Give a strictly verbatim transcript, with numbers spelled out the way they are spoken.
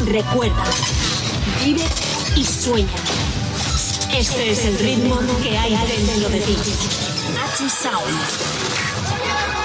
Recuerda, vive y sueña. Este es el ritmo que hay dentro de ti. H Sound.